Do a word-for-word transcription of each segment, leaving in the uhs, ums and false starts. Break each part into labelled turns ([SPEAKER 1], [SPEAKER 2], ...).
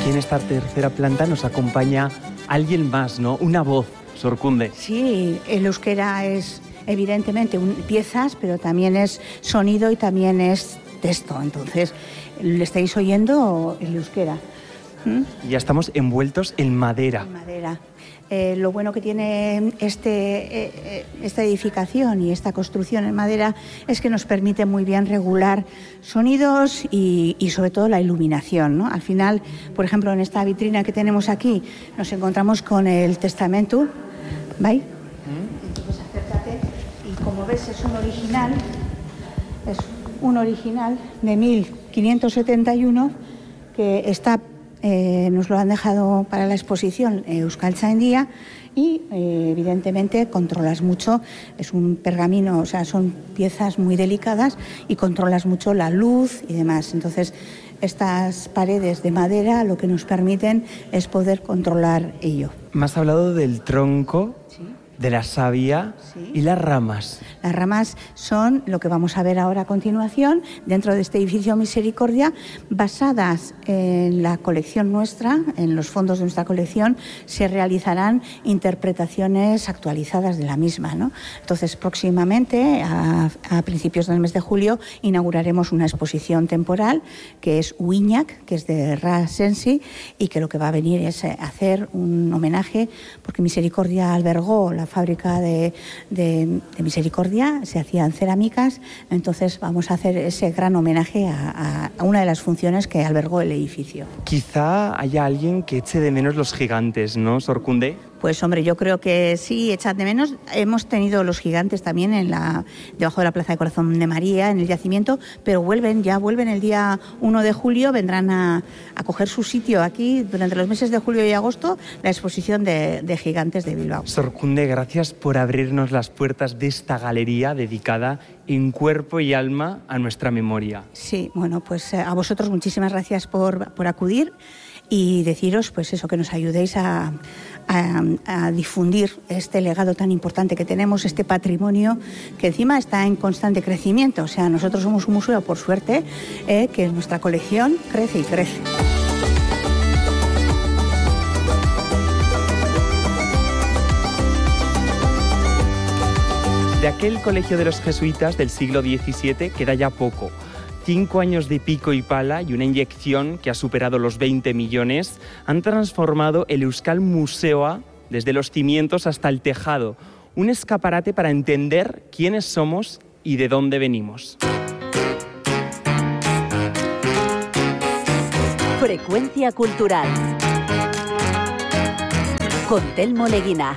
[SPEAKER 1] aquí en esta tercera planta nos acompaña alguien más, ¿no? Una voz, Sorkunde.
[SPEAKER 2] Sí, el euskera es evidentemente un, piezas, pero también es sonido y también es texto. Entonces, le estáis oyendo el euskera. ¿Mm?
[SPEAKER 1] Ya estamos envueltos en madera.
[SPEAKER 2] En madera. Eh, lo bueno que tiene este, eh, esta edificación y esta construcción en madera es que nos permite muy bien regular sonidos y, y sobre todo la iluminación, ¿no? Al final, por ejemplo, en esta vitrina que tenemos aquí, nos encontramos con el Testamento, ¿veis? Entonces acércate y como ves es un original, es un original de mil quinientos setenta y uno que está Eh, nos lo han dejado para la exposición Euskaltzaindia y eh, evidentemente controlas mucho, es un pergamino, o sea, son piezas muy delicadas y controlas mucho la luz y demás. Entonces, estas paredes de madera lo que nos permiten es poder controlar ello.
[SPEAKER 1] Me has hablado del tronco, sí, de la savia, sí, y las ramas.
[SPEAKER 2] Las ramas son lo que vamos a ver ahora a continuación dentro de este edificio Misericordia, basadas en la colección nuestra, en los fondos de nuestra colección, se realizarán interpretaciones actualizadas de la misma, ¿no? Entonces, próximamente, a, a principios del mes de julio, inauguraremos una exposición temporal que es Uiñak, que es de Ra Sensi, y que lo que va a venir es hacer un homenaje, porque Misericordia albergó la fábrica de, de, de Misericordia, se hacían cerámicas, entonces vamos a hacer ese gran homenaje a, a una de las funciones que albergó el edificio.
[SPEAKER 1] Quizá haya alguien que eche de menos los gigantes, ¿no, Sorkunde?
[SPEAKER 2] Pues hombre, yo creo que sí, echad de menos. Hemos tenido los gigantes también en la, debajo de la Plaza de Corazón de María, en el yacimiento, pero vuelven, ya vuelven el día uno de julio, vendrán a, a coger su sitio aquí durante los meses de julio y agosto, la exposición de, de gigantes de Bilbao.
[SPEAKER 1] Sorkunde, gracias por abrirnos las puertas de esta galería dedicada en cuerpo y alma a nuestra memoria.
[SPEAKER 2] Sí, bueno, pues a vosotros muchísimas gracias por, por acudir y deciros, pues eso, que nos ayudéis a, a, a difundir este legado tan importante que tenemos, este patrimonio que encima está en constante crecimiento. O sea, nosotros somos un museo, por suerte, eh, que nuestra colección crece y crece.
[SPEAKER 1] De aquel colegio de los jesuitas del siglo diecisiete queda ya poco. Cinco años de pico y pala y una inyección que ha superado los veinte millones han transformado el Euskal Museoa desde los cimientos hasta el tejado. Un escaparate para entender quiénes somos y de dónde venimos.
[SPEAKER 3] Frecuencia cultural. Con Telmo Leguina.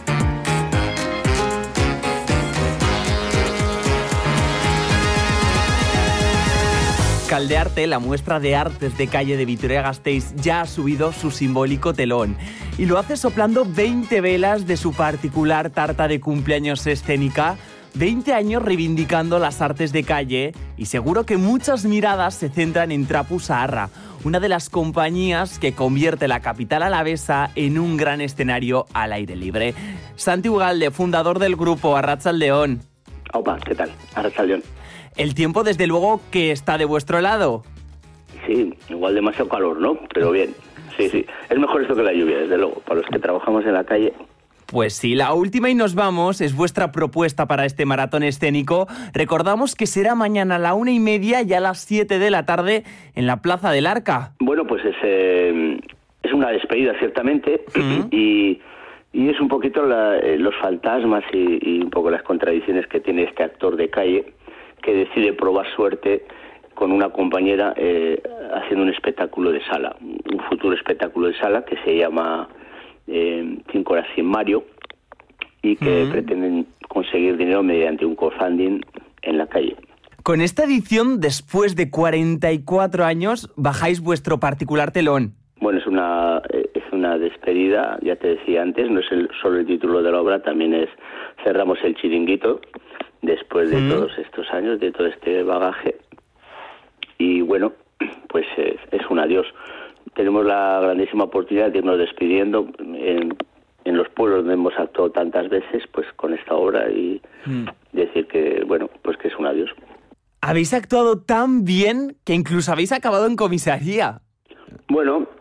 [SPEAKER 4] Caldearte, la muestra de artes de calle de Vitoria-Gasteiz, ya ha subido su simbólico telón. Y lo hace soplando veinte velas de su particular tarta de cumpleaños escénica, veinte años reivindicando las artes de calle, y seguro que muchas miradas se centran en Trapu Zaharra, una de las compañías que convierte la capital alavesa en un gran escenario al aire libre. Santi Ugalde, fundador del grupo, Arratsaldeon.
[SPEAKER 5] Opa, ¿qué tal? Arratsaldeon.
[SPEAKER 4] El tiempo, desde luego, que está de vuestro lado.
[SPEAKER 5] Sí, igual demasiado calor, ¿no? Pero bien, sí, sí. Es mejor esto que la lluvia, desde luego, para los que trabajamos en la calle.
[SPEAKER 4] Pues sí, la última y nos vamos es vuestra propuesta para este maratón escénico. Recordamos que será mañana a la una y media y a las siete de la tarde en la Plaza del Arca.
[SPEAKER 5] Bueno, pues es, eh, es una despedida, ciertamente, uh-huh. y, y es un poquito la, eh, los fantasmas y, y un poco las contradicciones que tiene este actor de calle, que decide probar suerte con una compañera eh, haciendo un espectáculo de sala, un futuro espectáculo de sala que se llama eh, Cinco horas sin Mario, y que uh-huh. pretenden conseguir dinero mediante un crowdfunding en la calle.
[SPEAKER 4] Con esta edición, después de cuarenta y cuatro años, bajáis vuestro particular telón.
[SPEAKER 5] Bueno, es una es una despedida, ya te decía antes, no es el, solo el título de la obra, también es cerramos el chiringuito, después de mm. todos estos años, de todo este bagaje. Y bueno, pues es, es un adiós. Tenemos la grandísima oportunidad de irnos despidiendo en, en los pueblos donde hemos actuado tantas veces, pues con esta obra, y mm. decir que, bueno, pues que es un adiós.
[SPEAKER 4] Habéis actuado tan bien que incluso habéis acabado en comisaría.
[SPEAKER 5] Bueno,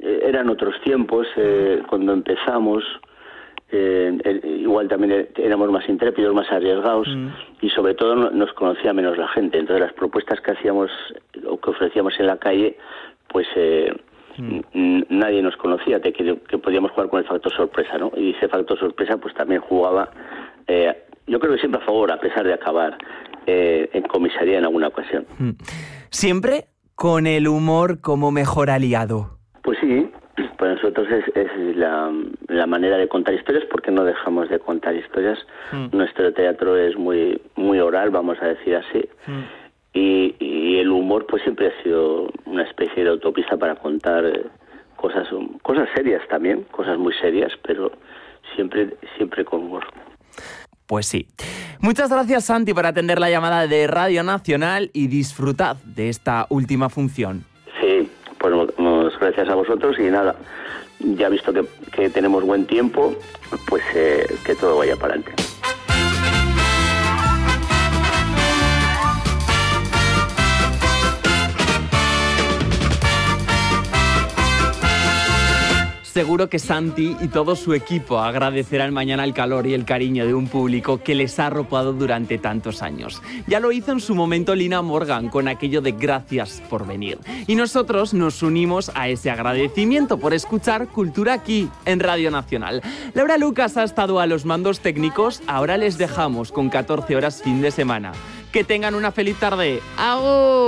[SPEAKER 5] eran otros tiempos, eh, cuando empezamos, eh, eh, igual también éramos más intrépidos, más arriesgados, mm. y sobre todo no, nos conocía menos la gente. Entonces las propuestas que hacíamos o que ofrecíamos en la calle, pues eh, mm. nadie nos conocía, de que, que podíamos jugar con el factor sorpresa, ¿no? Y ese factor sorpresa pues también jugaba, eh, yo creo que siempre a favor, a pesar de acabar eh, en comisaría en alguna ocasión.
[SPEAKER 4] Mm. Siempre con el humor como mejor aliado.
[SPEAKER 5] Pues sí, para nosotros es, es la, la manera de contar historias, porque no dejamos de contar historias. Mm. Nuestro teatro es muy muy oral, vamos a decir así, mm. y, y el humor pues siempre ha sido una especie de autopista para contar cosas cosas serias también, cosas muy serias, pero siempre siempre con humor.
[SPEAKER 4] Pues sí. Muchas gracias, Santi, por atender la llamada de Radio Nacional y disfrutad de esta última función.
[SPEAKER 5] Sí, pues muchas gracias a vosotros y nada, ya visto que, que tenemos buen tiempo, pues eh, que todo vaya para adelante.
[SPEAKER 4] Seguro que Santi y todo su equipo agradecerán mañana el calor y el cariño de un público que les ha arropado durante tantos años. Ya lo hizo en su momento Lina Morgan con aquello de gracias por venir. Y nosotros nos unimos a ese agradecimiento por escuchar Cultura aquí, en Radio Nacional. Laura Lucas ha estado a los mandos técnicos, ahora les dejamos con catorce horas fin de semana. Que tengan una feliz tarde. ¡Agur!